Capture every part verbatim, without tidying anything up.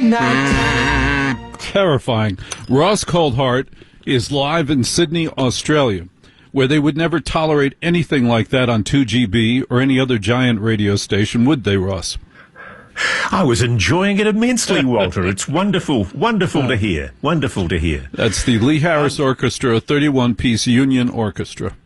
night. Terrifying. Ross Coldheart is live in Sydney, Australia, where they would never tolerate anything like that on two G B or any other giant radio station, would they, Ross? I was enjoying it immensely, Walter. It's wonderful, wonderful to hear. Wonderful to hear. That's the Lee Harris um, Orchestra, a thirty-one piece union orchestra.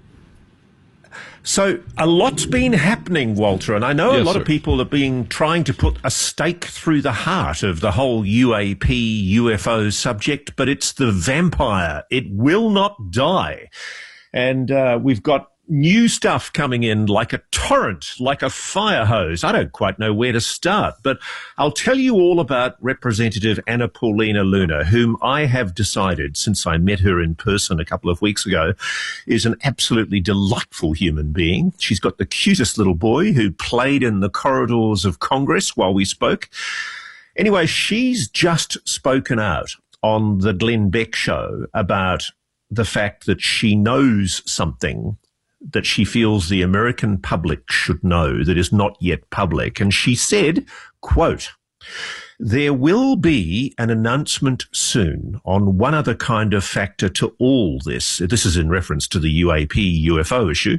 So a lot's been happening, Walter, and I know yes, a lot sir. of people have been trying to put a stake through the heart of the whole U A P, U F O subject, but it's the vampire. It will not die. And uh, we've got new stuff coming in like a torrent, like a fire hose. I don't quite know where to start, but I'll tell you all about Representative Anna Paulina Luna, whom I have decided, since I met her in person a couple of weeks ago, is an absolutely delightful human being. She's got the cutest little boy who played in the corridors of Congress while we spoke. Anyway, she's just spoken out on the Glenn Beck show about the fact that she knows something that she feels the American public should know that is not yet public. And she said, quote, "There will be an announcement soon on one other kind of factor to all this." This is in reference to the U A P U F O issue.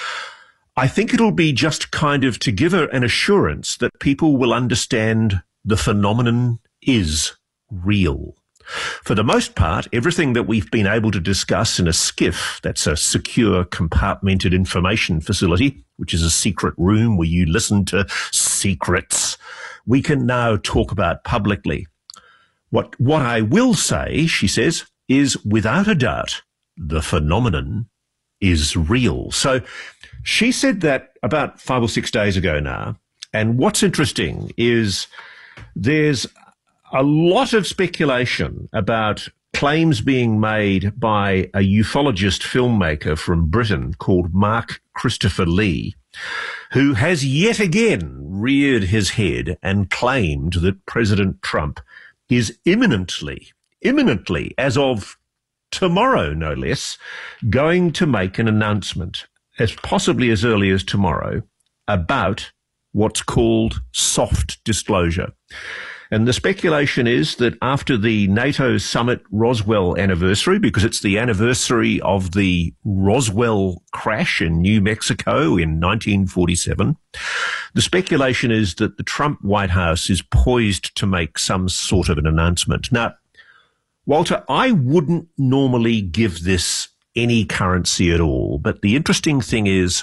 "I think it'll be just kind of to give her an assurance that people will understand the phenomenon is real. For the most part, everything that we've been able to discuss in a SCIF, that's a secure compartmented information facility, which is a secret room where you listen to secrets, we can now talk about publicly. What, what I will say," she says, "is without a doubt, the phenomenon is real." So she said that about five or six days ago now. And what's interesting is there's a lot of speculation about claims being made by a ufologist filmmaker from Britain called Mark Christopher Lee, who has yet again reared his head and claimed that President Trump is imminently, imminently, as of tomorrow, no less, going to make an announcement, as possibly as early as tomorrow, about what's called soft disclosure. And the speculation is that after the NATO summit Roswell anniversary, because it's the anniversary of the Roswell crash in New Mexico in nineteen forty-seven, the speculation is that the Trump White House is poised to make some sort of an announcement. Now, Walter, I wouldn't normally give this any currency at all, but the interesting thing is,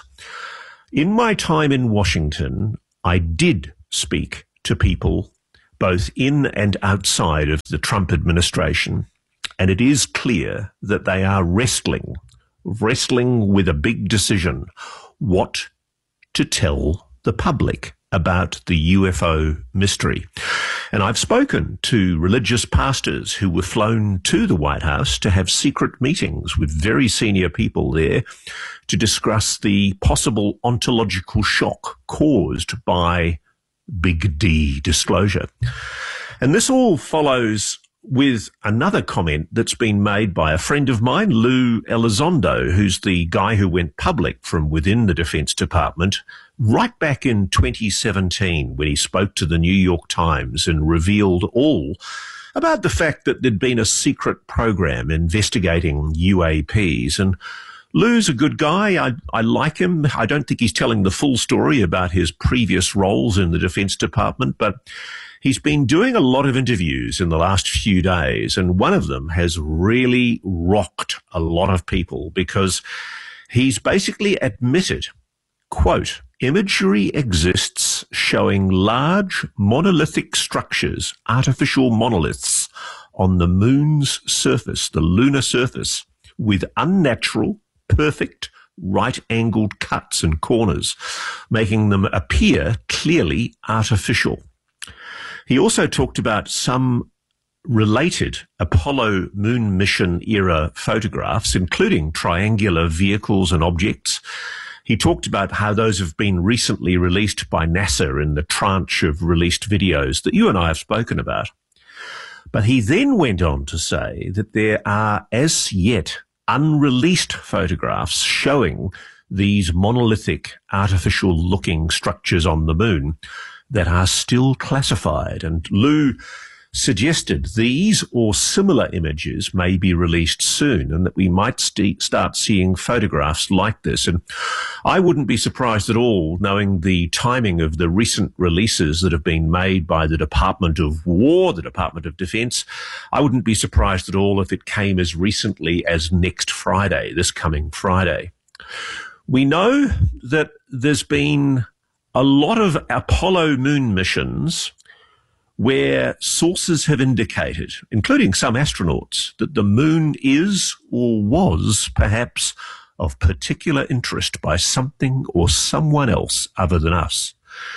in my time in Washington, I did speak to people both in and outside of the Trump administration. And it is clear that they are wrestling, wrestling with a big decision, what to tell the public about the U F O mystery. And I've spoken to religious pastors who were flown to the White House to have secret meetings with very senior people there to discuss the possible ontological shock caused by Big D disclosure. And this all follows with another comment that's been made by a friend of mine, Lou Elizondo, who's the guy who went public from within the Defense Department right back in twenty seventeen when he spoke to the New York Times and revealed all about the fact that there'd been a secret program investigating U A Ps. And Lou's a good guy. I, I like him. I don't think he's telling the full story about his previous roles in the Defense Department, but he's been doing a lot of interviews in the last few days, and one of them has really rocked a lot of people because he's basically admitted, quote, "Imagery exists showing large monolithic structures, artificial monoliths, on the moon's surface, the lunar surface, with unnatural, perfect, right-angled cuts and corners, making them appear clearly artificial." He also talked about some related Apollo moon mission era photographs, including triangular vehicles and objects. He talked about how those have been recently released by NASA in the tranche of released videos that you and I have spoken about. But he then went on to say that there are as yet unreleased photographs showing these monolithic, artificial-looking structures on the moon that are still classified. And Lou suggested these or similar images may be released soon and that we might st- start seeing photographs like this. And I wouldn't be surprised at all, knowing the timing of the recent releases that have been made by the Department of War, the Department of Defense. I wouldn't be surprised at all if it came as recently as next Friday, this coming Friday. We know that there's been a lot of Apollo moon missions where sources have indicated, including some astronauts, that the moon is or was perhaps of particular interest by something or someone else other than us.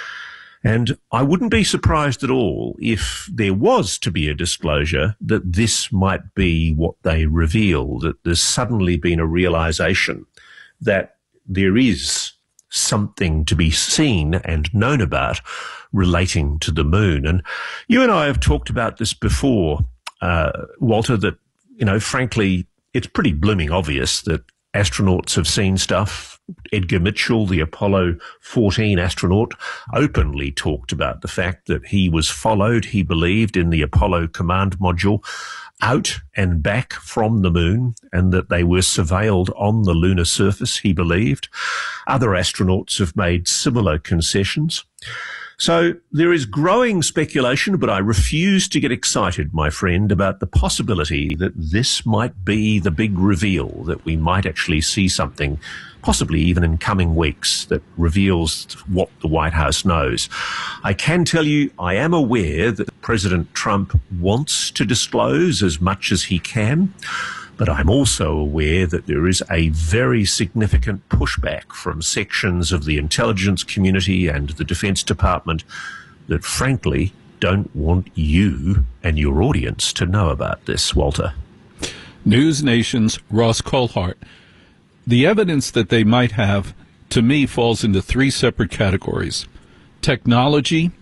And I wouldn't be surprised at all if there was to be a disclosure that this might be what they reveal, that there's suddenly been a realization that there is something to be seen and known about relating to the moon. And you and I have talked about this before, uh, Walter, that, you know, frankly, it's pretty blooming obvious that astronauts have seen stuff. Edgar Mitchell, the Apollo fourteen astronaut, openly talked about the fact that he was followed, he believed, in the Apollo command module out and back from the moon, and that they were surveilled on the lunar surface, he believed. Other astronauts have made similar concessions. So there is growing speculation, but I refuse to get excited, my friend, about the possibility that this might be the big reveal, that we might actually see something, possibly even in coming weeks, that reveals what the White House knows. I can tell you, I am aware that President Trump wants to disclose as much as he can, but I'm also aware that there is a very significant pushback from sections of the intelligence community and the Defense Department that, frankly, don't want you and your audience to know about this, Walter. News Nation's Ross Coulthart. The evidence that they might have, to me, falls into three separate categories: technology,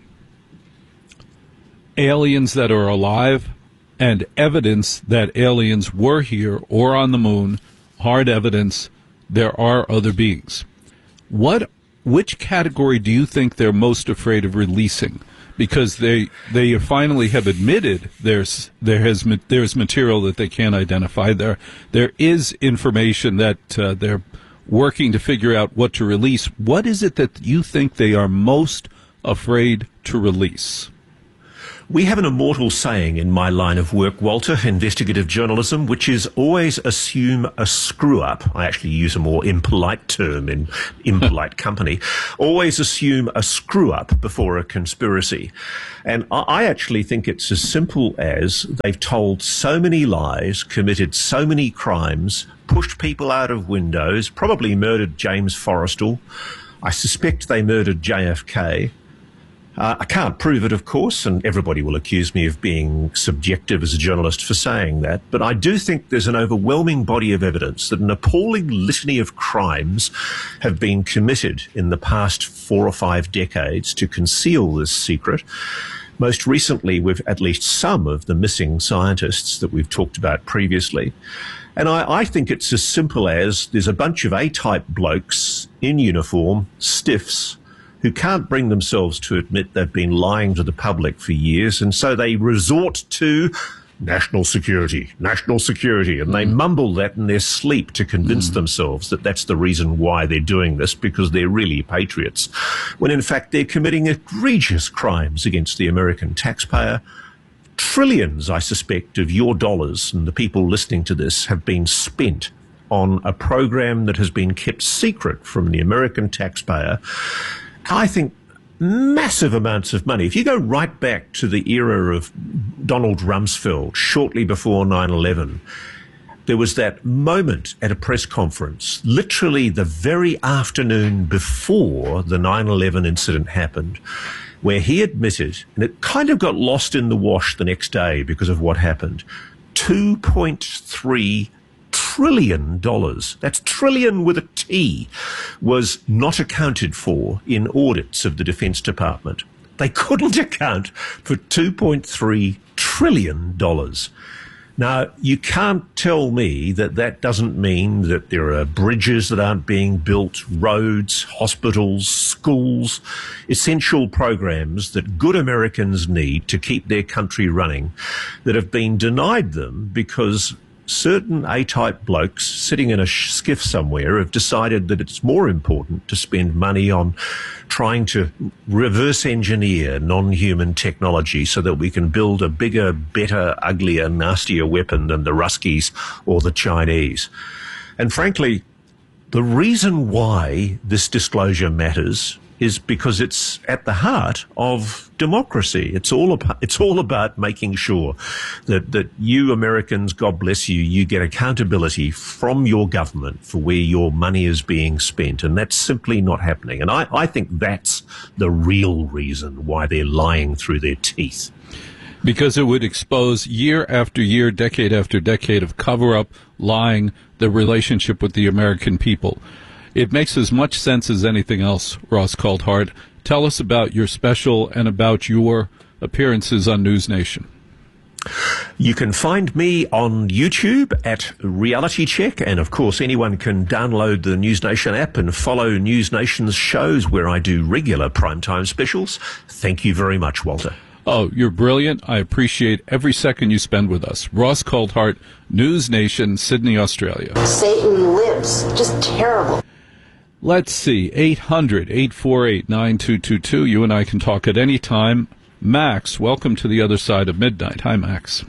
aliens that are alive, and evidence that aliens were here or on the moon, hard evidence there are other beings. What, which category do you think they're most afraid of releasing? Because they they finally have admitted there's there has there's material that they can't identify. There there is information that uh, they're working to figure out what to release. What is it that you think they are most afraid to release? We have an immortal saying in my line of work, Walter, investigative journalism, which is always assume a screw-up. I actually use a more impolite term in impolite company. Always assume a screw-up before a conspiracy. And I actually think it's as simple as they've told so many lies, committed so many crimes, pushed people out of windows, probably murdered James Forrestal. I suspect they murdered J F K. Uh, I can't prove it, of course, and everybody will accuse me of being subjective as a journalist for saying that, but I do think there's an overwhelming body of evidence that an appalling litany of crimes have been committed in the past four or five decades to conceal this secret. Most recently, with at least some of the missing scientists that we've talked about previously. And I, I think it's as simple as there's a bunch of A-type blokes in uniform, stiffs, who can't bring themselves to admit they've been lying to the public for years, and so they resort to national security, national security, and they mm. mumble that in their sleep to convince mm. themselves that that's the reason why they're doing this, because they're really patriots, when in fact they're committing egregious crimes against the American taxpayer. Trillions, I suspect, of your dollars and the people listening to this have been spent on a program that has been kept secret from the American taxpayer. I think massive amounts of money. If you go right back to the era of Donald Rumsfeld, shortly before nine eleven, there was that moment at a press conference, literally the very afternoon before the nine eleven incident happened, where he admitted, and it kind of got lost in the wash the next day because of what happened, two point three trillion dollars, that's trillion with a T, was not accounted for in audits of the Defense Department. They couldn't account for two point three trillion dollars. Now, you can't tell me that that doesn't mean that there are bridges that aren't being built, roads, hospitals, schools, essential programs that good Americans need to keep their country running that have been denied them because certain A-type blokes sitting in a skiff somewhere have decided that it's more important to spend money on trying to reverse engineer non-human technology so that we can build a bigger, better, uglier, nastier weapon than the Ruskies or the Chinese. And frankly, the reason why this disclosure matters is because it's at the heart of democracy. It's all about, it's all about making sure that, that you Americans, God bless you, you get accountability from your government for where your money is being spent. And that's simply not happening. And I, I think that's the real reason why they're lying through their teeth. Because it would expose year after year, decade after decade of cover-up, lying, the relationship with the American people. It makes as much sense as anything else, Ross Coulthart. Tell us about your special and about your appearances on News Nation. You can find me on YouTube at Reality Check, and of course anyone can download the News Nation app and follow News Nation's shows where I do regular primetime specials. Thank you very much, Walter. Oh, you're brilliant. I appreciate every second you spend with us. Ross Coulthart, News Nation, Sydney, Australia. Satan lives. Just terrible. Let's see, eight hundred, eight four eight, nine two two two. You and I can talk at any time. Max, welcome to the other side of midnight. Hi, Max.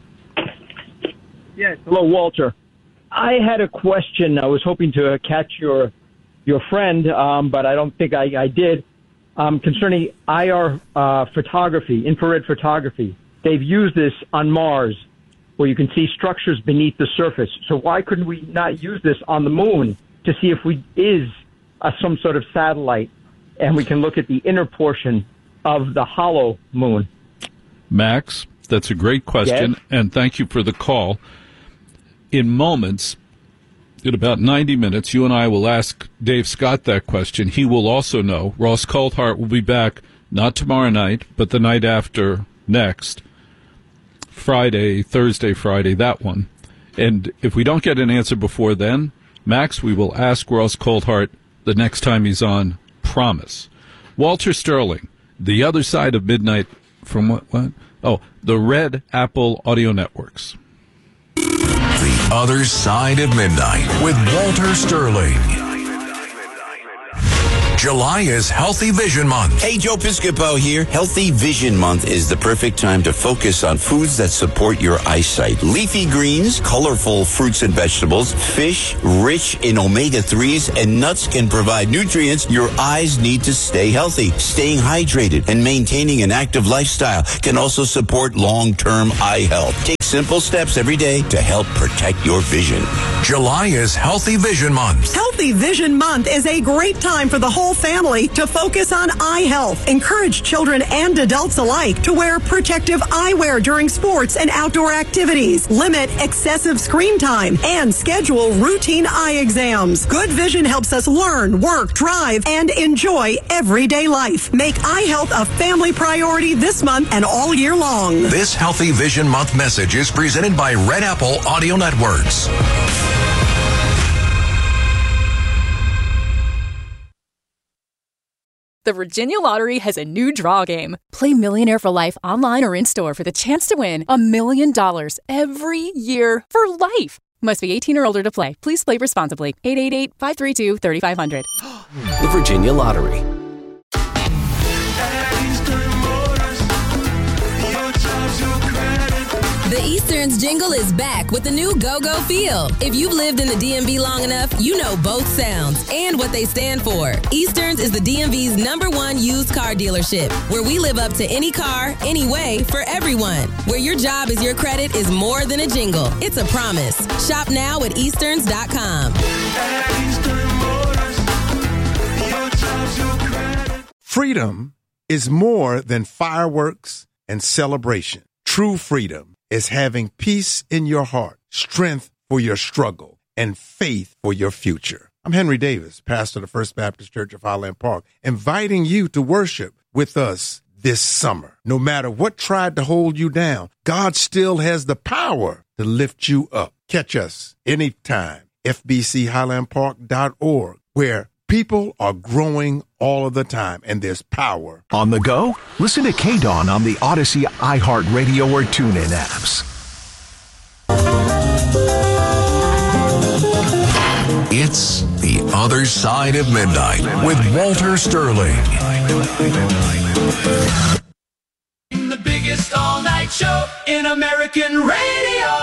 Yes, hello, Walter. I had a question. I was hoping to catch your your friend, um, but I don't think I, I did, um, concerning I R uh, photography, infrared photography. They've used this on Mars, where you can see structures beneath the surface. So why couldn't we not use this on the moon to see if we is uh, some sort of satellite, and we can look at the inner portion of the hollow moon? Max, that's a great question, yes. And thank you for the call. In moments, in about ninety minutes, you and I will ask Dave Scott that question. He will also know. Ross Coulthart will be back, not tomorrow night, but the night after next, Friday, Thursday, Friday, that one. And if we don't get an answer before then, Max, we will ask Ross Coulthart the next time he's on. Promise. Walter Sterling, The Other Side of Midnight, from what? what? Oh, the Red Apple Audio Networks. The Other Side of Midnight with Walter Sterling. July is Healthy Vision Month. Hey, Joe Piscopo here. Healthy Vision Month is the perfect time to focus on foods that support your eyesight. Leafy greens, colorful fruits and vegetables, fish rich in omega threes, and nuts can provide nutrients your eyes need to stay healthy. Staying hydrated and maintaining an active lifestyle can also support long-term eye health. Take simple steps every day to help protect your vision. July is Healthy Vision Month. Healthy Vision Month is a great time for the whole family to focus on eye health. Encourage children and adults alike to wear protective eyewear during sports and outdoor activities. Limit excessive screen time and schedule routine eye exams. Good vision helps us learn, work, drive, and enjoy everyday life. Make eye health a family priority this month and all year long. This Healthy Vision Month message is presented by Red Apple Audio Networks. The Virginia Lottery has a new draw game. Play Millionaire for Life online or in-store for the chance to win a million dollars every year for life. Must be eighteen or older to play. Please play responsibly. eight eight eight, five three two, three five zero zero. The Virginia Lottery. The Easterns jingle is back with the new Go-Go Feel. If you've lived in the D M V long enough, you know both sounds and what they stand for. Easterns is the D M V's number one used car dealership, where we live up to any car, any way, for everyone. Where your job is your credit is more than a jingle. It's a promise. Shop now at Easterns dot com. Freedom is more than fireworks and celebration. True freedom is having peace in your heart, strength for your struggle, and faith for your future. I'm Henry Davis, pastor of the First Baptist Church of Highland Park, inviting you to worship with us this summer. No matter what tried to hold you down, God still has the power to lift you up. Catch us anytime. F B C Highland Park dot org, where people are growing all of the time, and there's power. On the go? Listen to K-Dawn on the Odyssey, iHeartRadio, or TuneIn apps. It's The Other Side of Midnight with Walter Sterling. The biggest all-night show in American radio.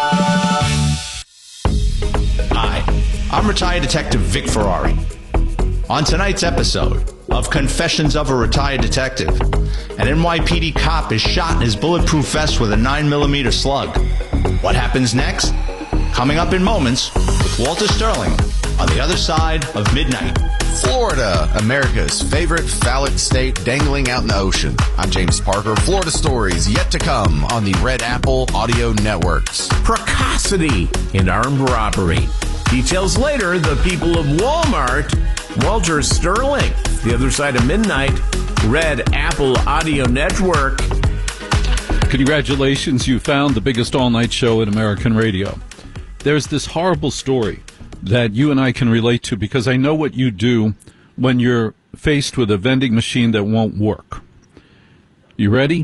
Hi, I'm retired detective Vic Ferrari. On tonight's episode of Confessions of a Retired Detective, an N Y P D cop is shot in his bulletproof vest with a nine millimeter slug. What happens next? Coming up in moments with Walter Sterling on The Other Side of Midnight. Florida, America's favorite phallic state dangling out in the ocean. I'm James Parker. Florida stories yet to come on the Red Apple Audio Networks. Precocity in armed robbery. Details later, the people of Walmart. Walter Sterling, The Other Side of Midnight, Red Apple Audio Network. Congratulations, you found the biggest all-night show in American radio. There's this horrible story that you and I can relate to because I know what you do when you're faced with a vending machine that won't work. You ready?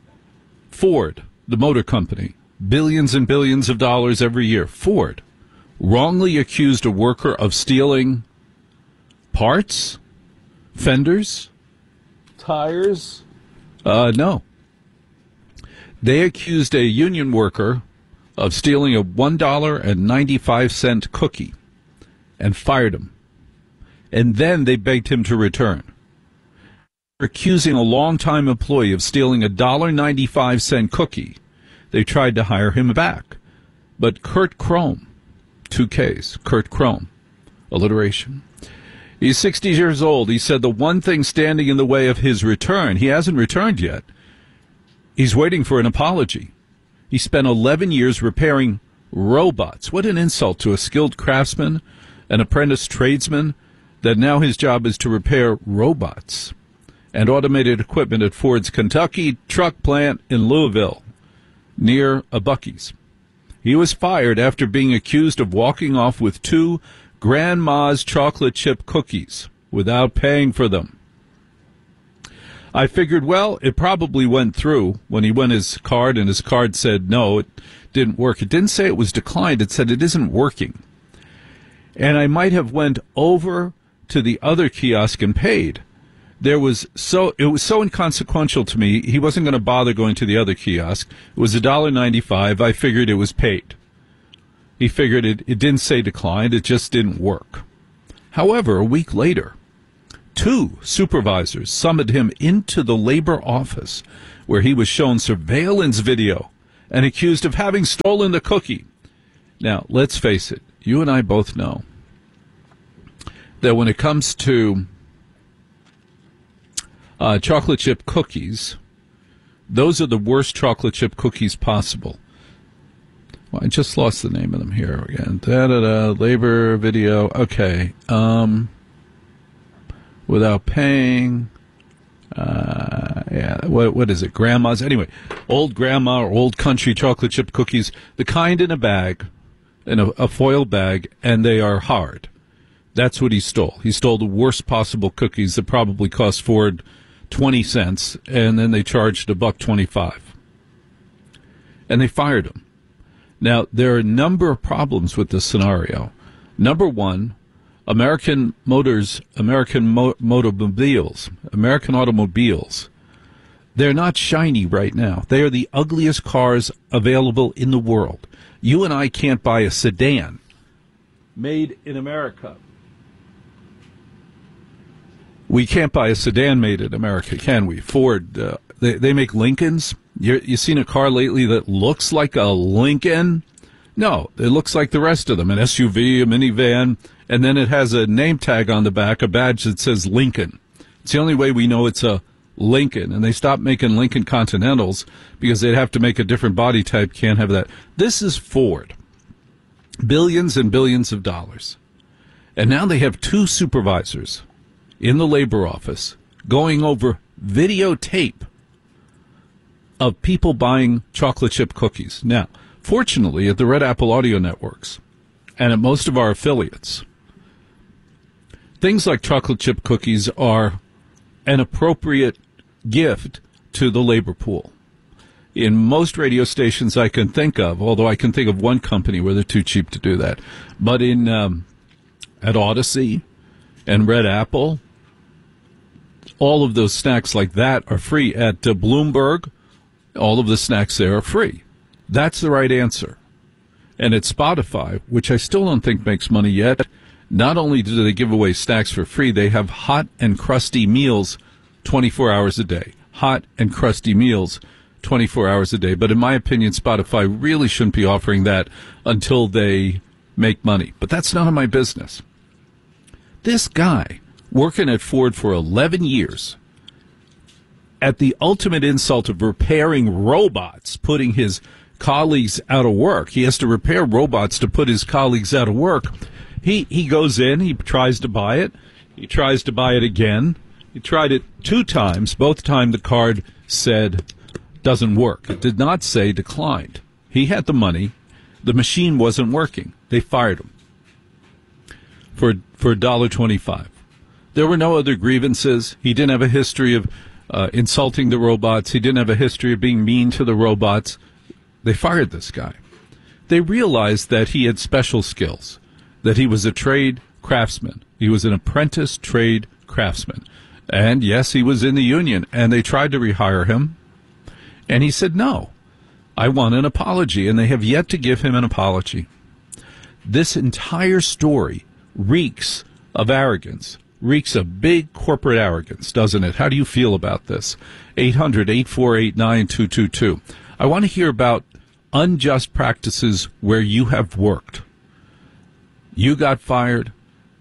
Ford, the motor company, billions and billions of dollars every year. Ford wrongly accused a worker of stealing parts, fenders, tires. Uh, no. They accused a union worker of stealing a one dollar and ninety-five cent cookie and fired him. And then they begged him to return. Accusing a longtime employee of stealing a one dollar and ninety-five cent cookie, they tried to hire him back. But Kurt Chrome, two Ks, Kurt Chrome, alliteration. He's sixty years old. He said the one thing standing in the way of his return, he hasn't returned yet. He's waiting for an apology. He spent eleven years repairing robots. What an insult to a skilled craftsman, an apprentice tradesman, that now his job is to repair robots and automated equipment at Ford's Kentucky truck plant in Louisville, near a Buc-ee's. He was fired after being accused of walking off with two Grandma's chocolate chip cookies without paying for them. I figured, well, it probably went through when he went his card, and his card said no, it didn't work. It didn't say it was declined. It said it isn't working. And I might have went over to the other kiosk and paid. There was so it was so inconsequential to me. He wasn't going to bother going to the other kiosk. It was one dollar and ninety-five cents. I figured it was paid. He figured it, it didn't say declined. It just didn't work. However, a week later, two supervisors summoned him into the labor office where he was shown surveillance video and accused of having stolen the cookie. Now, let's face it. You and I both know that when it comes to uh, chocolate chip cookies, those are the worst chocolate chip cookies possible. Well, I just lost the name of them here again. Da-da-da, labor video. Okay. Um, without paying. Uh, yeah, what what is it? Grandma's. Anyway, old grandma or old country chocolate chip cookies, the kind in a bag, in a, a foil bag, and they are hard. That's what he stole. He stole the worst possible cookies that probably cost Ford twenty cents, and then they charged a buck twenty-five. And they fired him. Now, there are a number of problems with this scenario. Number one, American Motors, American mo- automobiles, American automobiles, they're not shiny right now. They are the ugliest cars available in the world. You and I can't buy a sedan made in America. We can't buy a sedan made in America, can we? Ford, uh, they, they make Lincolns. You you seen a car lately that looks like a Lincoln? No, it looks like the rest of them, an S U V, a minivan, and then it has a name tag on the back, a badge that says Lincoln. It's the only way we know it's a Lincoln, and they stopped making Lincoln Continentals because they'd have to make a different body type. Can't have that. This is Ford. Billions and billions of dollars. And now they have two supervisors in the labor office going over videotape of people buying chocolate chip cookies. Now, Fortunately, at the Red Apple Audio Networks and at most of our affiliates, things like chocolate chip cookies are an appropriate gift to the labor pool. In most radio stations I can think of, although I can think of one company where they're too cheap to do that, but in um, at Odyssey and Red Apple, all of those snacks like that are free. At uh, Bloomberg, all of the snacks there are free. That's the right answer. And at Spotify, which I still don't think makes money yet, not only do they give away snacks for free, they have hot and crusty meals twenty-four hours a day. Hot and crusty meals twenty-four hours a day. But in my opinion, Spotify really shouldn't be offering that until they make money. But that's none of my business. This guy, working at Ford for eleven years, at the ultimate insult of repairing robots, putting his colleagues out of work. He has to repair robots to put his colleagues out of work. He he goes in, he tries to buy it, he tries to buy it again. He tried it two times. Both times the card said doesn't work. It did not say declined. He had the money. The machine wasn't working. They fired him for for one dollar twenty-five. There were no other grievances. He didn't have a history of uh, insulting the robots. He didn't have a history of being mean to the robots. They fired this guy. They realized that he had special skills, that he was a trade craftsman. He was an apprentice trade craftsman. And yes, he was in the union, and they tried to rehire him. And he said, no, I want an apology, and they have yet to give him an apology. This entire story reeks of arrogance, reeks of big corporate arrogance, doesn't it? How do you feel about this? eight hundred, eight four eight, nine two two two. I want to hear about unjust practices where you have worked. You got fired.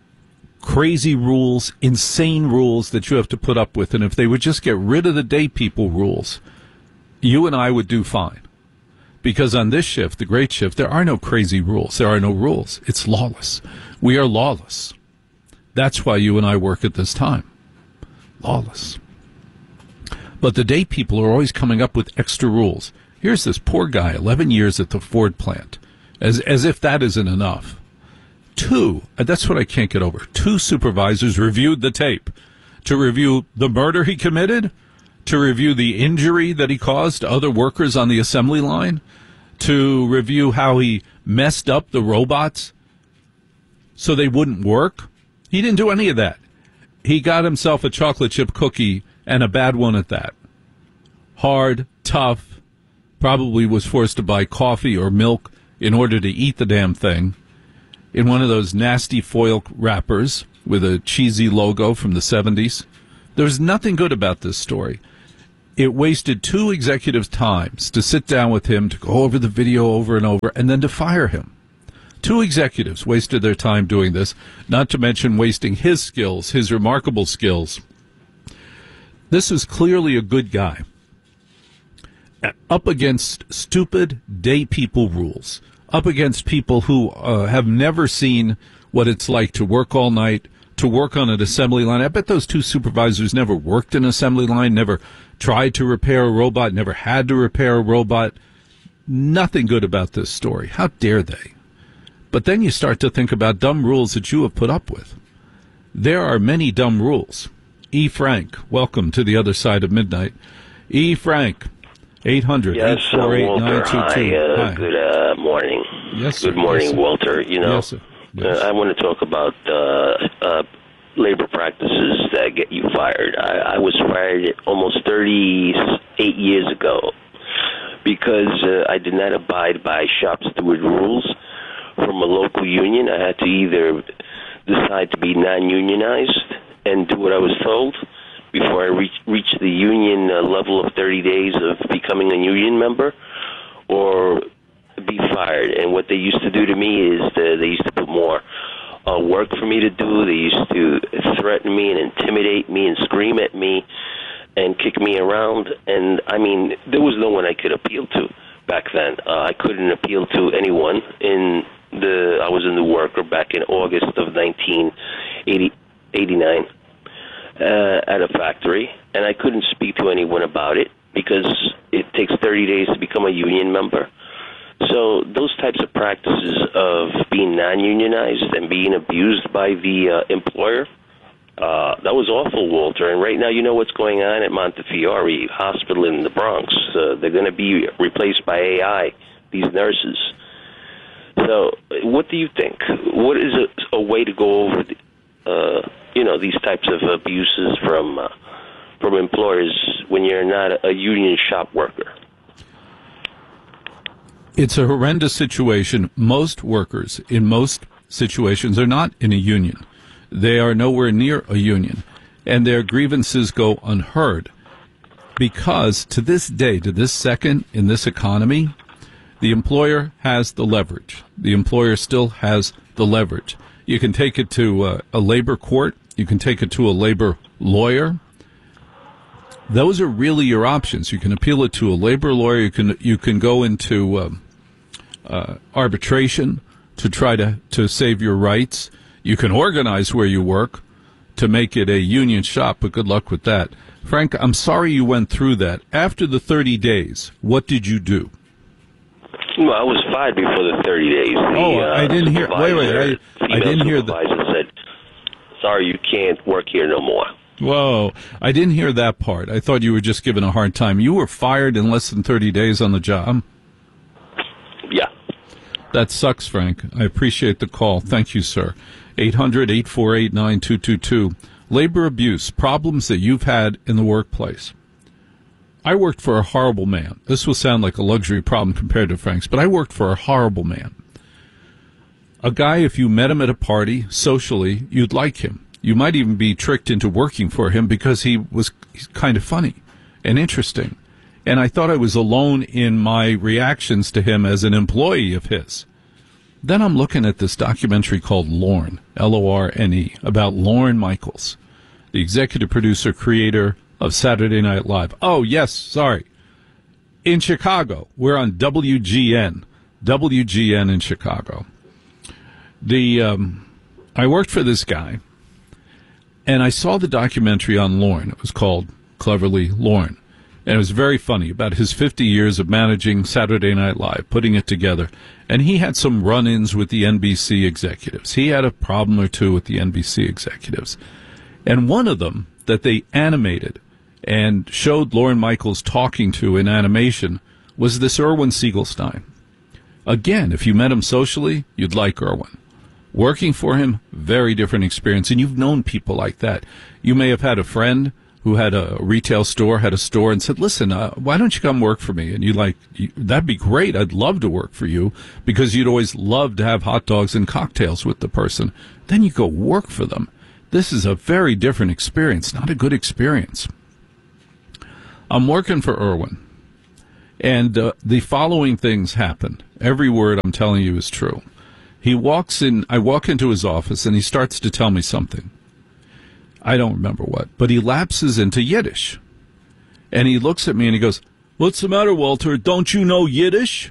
Crazy rules, insane rules that you have to put up with. And if they would just get rid of the day people rules, you and I would do fine. Because on this shift, the great shift, there are no crazy rules. There are no rules. It's lawless. We are lawless. That's why you and I work at this time. Lawless. But the day people are always coming up with extra rules. Here's this poor guy, eleven years at the Ford plant, as as if that isn't enough. Two, that's what I can't get over. Two supervisors reviewed the tape to review the murder he committed, to review the injury that he caused to other workers on the assembly line, to review how he messed up the robots so they wouldn't work. He didn't do any of that. He got himself a chocolate chip cookie, and a bad one at that. Hard, tough, probably was forced to buy coffee or milk in order to eat the damn thing, in one of those nasty foil wrappers with a cheesy logo from the seventies. There's nothing good about this story. It wasted two executives' times to sit down with him, to go over the video over and over, and then to fire him. Two executives wasted their time doing this, not to mention wasting his skills, his remarkable skills. This is clearly a good guy, up against stupid day people rules, up against people who uh, have never seen what it's like to work all night, to work on an assembly line. I bet those two supervisors never worked an assembly line, never tried to repair a robot, never had to repair a robot. Nothing good about this story. How dare they? But then you start to think about dumb rules that you have put up with. There are many dumb rules. E. Frank, welcome to the other side of midnight. E. Frank, eight hundred, yes, eight four eight, nine two two. Hi, uh, Hi. Good uh, morning. Yes, sir. Good morning, yes, Walter. You know, yes, sir. Yes. Uh, I want to talk about uh, uh, labor practices that get you fired. I, I was fired almost thirty-eight years ago because uh, I did not abide by shop steward rules from a local union. I had to either decide to be non-unionized and do what I was told before I reach, reach the union uh, level of thirty days of becoming a union member, or be fired. And what they used to do to me is the, they used to put more uh, work for me to do. They used to threaten me and intimidate me and scream at me and kick me around. And, I mean, there was no one I could appeal to back then. Uh, I couldn't appeal to anyone. In the I was a new worker back in August of nineteen eighty-nine uh, at a factory, and I couldn't speak to anyone about it because it takes thirty days to become a union member. So those types of practices of being non-unionized and being abused by the uh, employer, uh, that was awful, Walter. And right now, you know what's going on at Montefiore Hospital in the Bronx. Uh, they're going to be replaced by A I, these nurses. So what do you think? What is a, a way to go over, the, uh, you know, these types of abuses from uh, from employers when you're not a union shop worker? It's a horrendous situation. Most workers in most situations are not in a union. They are nowhere near a union, and their grievances go unheard because to this day, to this second, in this economy, the employer has the leverage. The employer still has the leverage. You can take it to uh, a labor court. You can take it to a labor lawyer. Those are really your options. You can appeal it to a labor lawyer. You can you can go into um, uh, arbitration to try to, to save your rights. You can organize where you work to make it a union shop, but good luck with that. Frank, I'm sorry you went through that. After the thirty days, what did you do? Well, I was fired before the thirty days. The, oh, I uh, didn't hear. Wait, wait. I, I didn't hear that. The said, "Sorry, you can't work here no more." Whoa, I didn't hear that part. I thought you were just given a hard time. You were fired in less than thirty days on the job? Yeah. That sucks, Frank. I appreciate the call. Thank you, sir. eight hundred, eight four eight, nine two two two. Labor abuse, problems that you've had in the workplace. I worked for a horrible man. This will sound like a luxury problem compared to Frank's, but I worked for a horrible man. A guy, if you met him at a party, socially, you'd like him. You might even be tricked into working for him because he was kind of funny and interesting. And I thought I was alone in my reactions to him as an employee of his. Then I'm looking at this documentary called Lorne, L O R N E, about Lorne Michaels, the executive producer, creator of Saturday Night Live. Oh, yes, sorry. In Chicago. We're on W G N. W G N in Chicago. The um, I worked for this guy. And I saw the documentary on Lorne. It was called Cleverly Lorne. And it was very funny about his fifty years of managing Saturday Night Live, putting it together. And he had some run-ins with the N B C executives. He had a problem or two with the N B C executives. And one of them that they animated and showed Lorne Michaels talking to in animation was this Irwin Siegelstein. Again, if you met him socially, you'd like Irwin. Working for him, very different experience. And you've known people like that. You may have had a friend who had a retail store, had a store, and said, listen, uh, why don't you come work for me? And you like, you, that'd be great. I'd love to work for you, because you'd always love to have hot dogs and cocktails with the person. Then you go work for them. This is a very different experience, not a good experience. I'm working for Irwin, and uh, the following things happened. Every word I'm telling you is true. He walks in, I walk into his office, and he starts to tell me something. I don't remember what, but he lapses into Yiddish. And he looks at me and he goes, what's the matter, Walter? Don't you know Yiddish?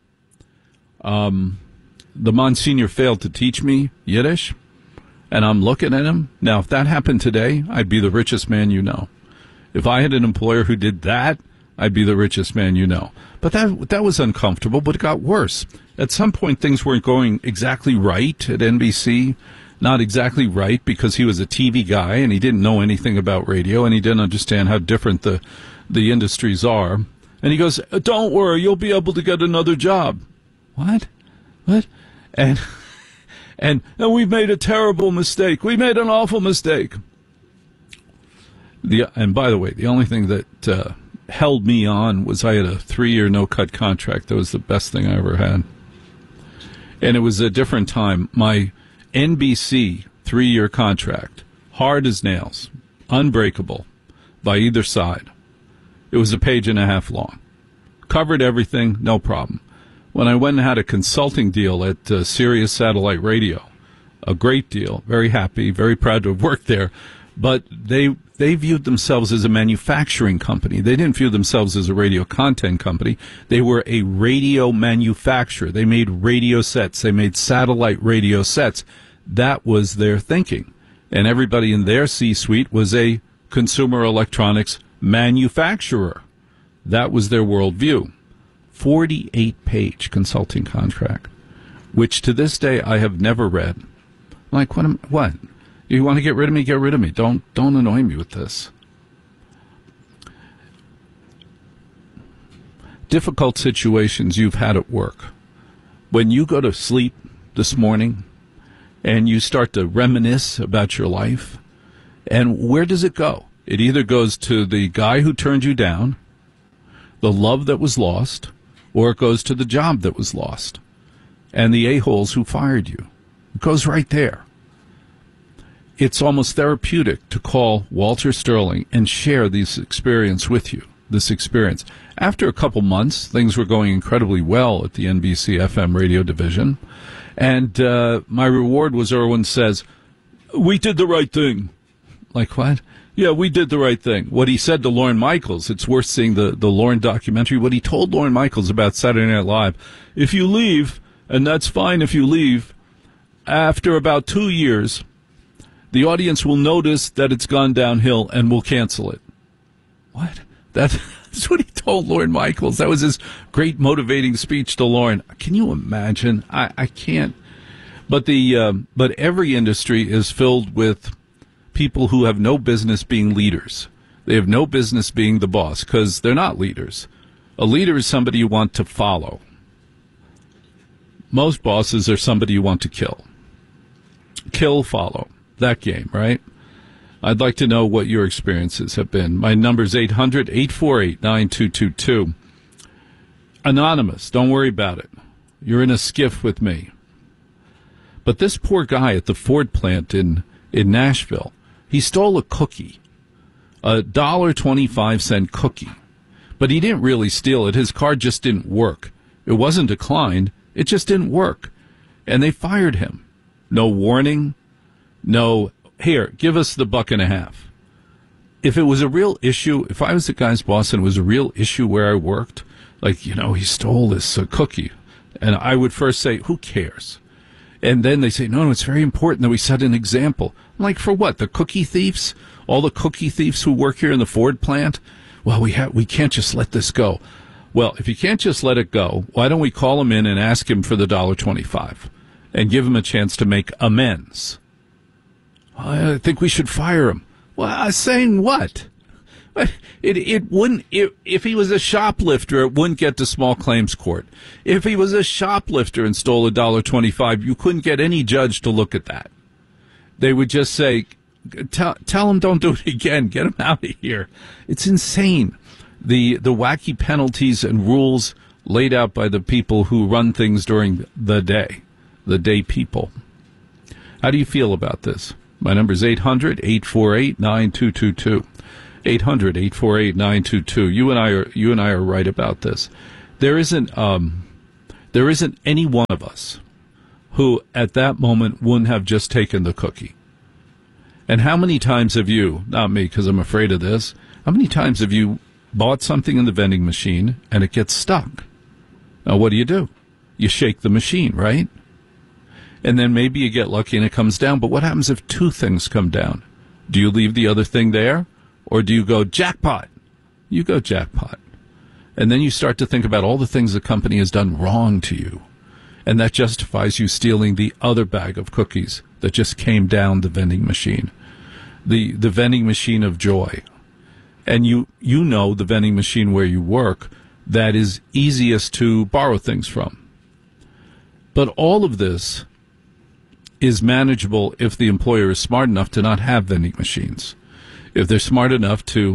Um, the Monsignor failed to teach me Yiddish, and I'm looking at him. Now, if that happened today, I'd be the richest man you know. If I had an employer who did that, I'd be the richest man you know. But that that was uncomfortable, but it got worse. At some point, things weren't going exactly right at N B C. Not exactly right, because he was a T V guy and he didn't know anything about radio, and he didn't understand how different the, the industries are. And he goes, don't worry, you'll be able to get another job. What? What? And, and, and we've made a terrible mistake. We made an awful mistake. The, and by the way, the only thing that uh, held me on was I had a three-year no-cut contract. That was the best thing I ever had. And it was a different time. My N B C three-year contract, hard as nails, unbreakable by either side. It was a page and a half long. Covered everything, no problem. When I went and had a consulting deal at uh, Sirius Satellite Radio, a great deal, very happy, very proud to have worked there, but they they viewed themselves as a manufacturing company. They didn't view themselves as a radio content company. They were a radio manufacturer. They made radio sets. They made satellite radio sets. That was their thinking. And everybody in their C-suite was a consumer electronics manufacturer. That was their worldview. forty-eight page consulting contract, which to this day I have never read. I'm like, what? Am, what? You want to get rid of me? Get rid of me. Don't don't annoy me with this. Difficult situations you've had at work. When you go to sleep this morning and you start to reminisce about your life, and where does it go? It either goes to the guy who turned you down, the love that was lost, or it goes to the job that was lost, and the a-holes who fired you. It goes right there. It's almost therapeutic to call Walter Sterling and share this experience with you, this experience. After a couple months, things were going incredibly well at the N B C F M radio division, and uh, my reward was Irwin says, we did the right thing. Like, what? Yeah, we did the right thing. What he said to Lorne Michaels, it's worth seeing the, the Lorne documentary, what he told Lorne Michaels about Saturday Night Live, if you leave, and that's fine if you leave, after about two years, the audience will notice that it's gone downhill and will cancel it. What? That, that's what he told Lorne Michaels. That was his great motivating speech to Lorne. Can you imagine? I, I can't. But the um, but every industry is filled with people who have no business being leaders. They have no business being the boss because they're not leaders. A leader is somebody you want to follow. Most bosses are somebody you want to kill. Kill, follow. That game, right? I'd like to know what your experiences have been. My number's eight hundred, eight four eight, nine two two two. Anonymous, don't worry about it. You're in a skiff with me. But this poor guy at the Ford plant in, in Nashville, he stole a cookie, a one dollar and twenty-five cents cookie. But he didn't really steal it. His card just didn't work. It wasn't declined. It just didn't work. And they fired him. No warning. No, here, give us the buck and a half. If it was a real issue, if I was the guy's boss and it was a real issue where I worked, like, you know, he stole this uh, cookie, and I would first say, who cares? And then they say, no, no, it's very important that we set an example. I'm like, for what? The cookie thieves? All the cookie thieves who work here in the Ford plant? Well, we ha- we can't just let this go. Well, if you can't just let it go, why don't we call him in and ask him for the one dollar and twenty-five cents and give him a chance to make amends? I think we should fire him. Well, saying what? It it wouldn't. It, if he was a shoplifter, it wouldn't get to small claims court. If he was a shoplifter and stole a one dollar and twenty-five cents, you couldn't get any judge to look at that. They would just say, "Tell tell him don't do it again. Get him out of here." It's insane. The the wacky penalties and rules laid out by the people who run things during the day, the day people. How do you feel about this? My number is eight hundred, eight four eight, nine two two two. eight hundred, eight four eight, nine two two. You and I are you and I are right about this. There isn't um, there isn't any one of us who at that moment wouldn't have just taken the cookie. And how many times have you, not me because I'm afraid of this, how many times have you bought something in the vending machine and it gets stuck? Now what do you do? You shake the machine, right? And then maybe you get lucky and it comes down. But what happens if two things come down? Do you leave the other thing there? Or do you go jackpot? You go jackpot. And then you start to think about all the things the company has done wrong to you. And that justifies you stealing the other bag of cookies that just came down the vending machine. The the vending machine of joy. And you, you know the vending machine where you work that is easiest to borrow things from. But all of this is manageable if the employer is smart enough to not have vending machines. If they're smart enough to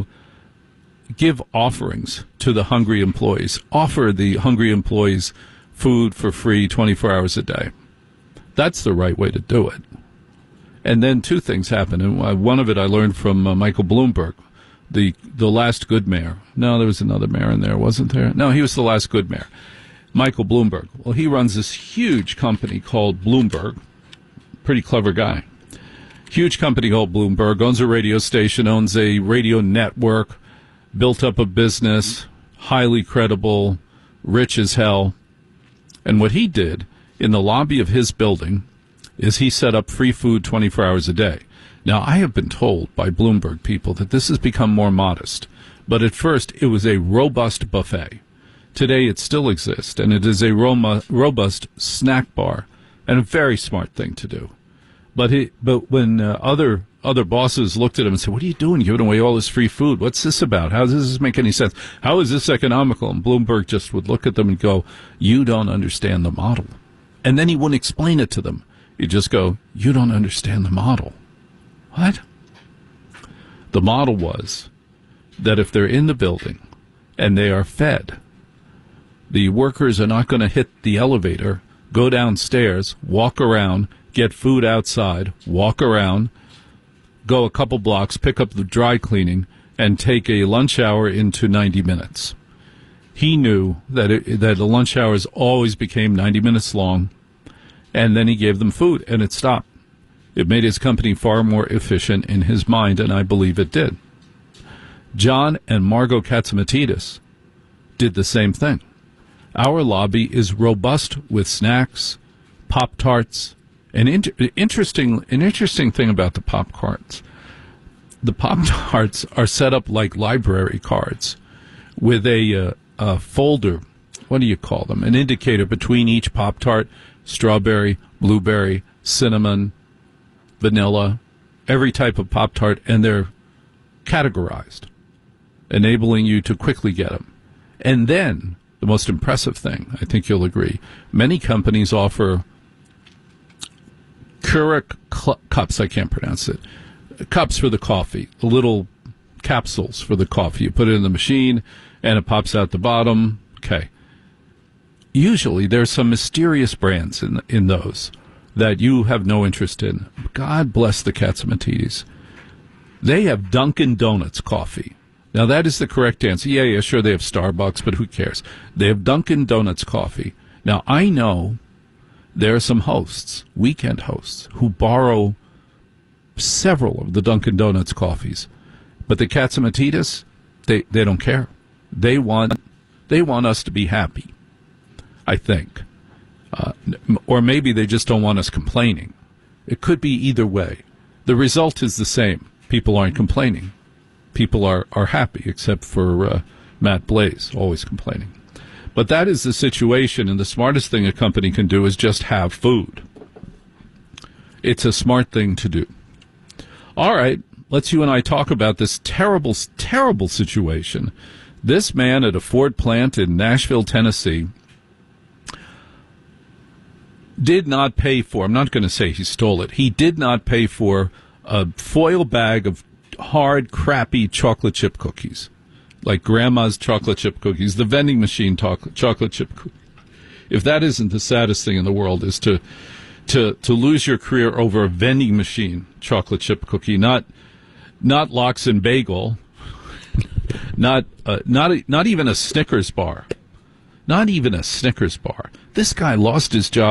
give offerings to the hungry employees, offer the hungry employees food for free twenty-four hours a day. That's the right way to do it. And then two things happen. And one of it I learned from uh, Michael Bloomberg, the the last good mayor. No, there was another mayor in there, wasn't there? No, he was the last good mayor. Michael Bloomberg. Well, he runs this huge company called Bloomberg. Pretty clever guy. Huge company called Bloomberg, owns a radio station, owns a radio network, built up a business, highly credible, rich as hell. And what he did in the lobby of his building is he set up free food twenty-four hours a day. Now, I have been told by Bloomberg people that this has become more modest. But at first, it was a robust buffet. Today it still exists, and it is a rom- robust snack bar, and a very smart thing to do. But he, but when uh, other other bosses looked at him and said, "What are you doing, giving away all this free food? What's this about? How does this make any sense? How is this economical?" And Bloomberg just would look at them and go, "You don't understand the model." And then he wouldn't explain it to them. He'd just go, "You don't understand the model." What? The model was that if they're in the building and they are fed, the workers are not going to hit the elevator, go downstairs, walk around, get food outside, walk around, go a couple blocks, pick up the dry cleaning, and take a lunch hour into ninety minutes. He knew that it, that the lunch hours always became ninety minutes long, and then he gave them food, and it stopped. It made his company far more efficient in his mind, and I believe it did. John and Margot Katzimatidis did the same thing. Our lobby is robust with snacks, Pop-Tarts. An inter- interesting, an interesting thing about the Pop-Tarts, the Pop-Tarts are set up like library cards with a, uh, a folder, what do you call them, an indicator between each Pop-Tart, strawberry, blueberry, cinnamon, vanilla, every type of Pop-Tart, and they're categorized, enabling you to quickly get them. And then, the most impressive thing, I think you'll agree, many companies offer Keurig cl- cups, I can't pronounce it, cups for the coffee, the little capsules for the coffee. You put it in the machine, and it pops out the bottom. Okay. Usually, there's some mysterious brands in in those that you have no interest in. God bless the Katzimatidis. They have Dunkin' Donuts coffee. Now, that is the correct answer. Yeah, yeah, sure, they have Starbucks, but who cares? They have Dunkin' Donuts coffee. Now, I know there are some hosts, weekend hosts, who borrow several of the Dunkin' Donuts coffees. But the Katzimatidis, they, they don't care. They want, they want us to be happy, I think. Uh, or maybe they just don't want us complaining. It could be either way. The result is the same. People aren't complaining. People are, are happy, except for uh, Matt Blaze, always complaining. But that is the situation, and the smartest thing a company can do is just have food. It's a smart thing to do. All right, let's you and I talk about this terrible, terrible situation. This man at a Ford plant in Nashville, Tennessee, did not pay for, I'm not going to say he stole it, he did not pay for a foil bag of hard, crappy chocolate chip cookies, like Grandma's chocolate chip cookies, the vending machine chocolate, chocolate chip cookies. If that isn't the saddest thing in the world, is to to to lose your career over a vending machine chocolate chip cookie, not not Lox and Bagel, not uh, not not even a Snickers bar, not even a Snickers bar. This guy lost his job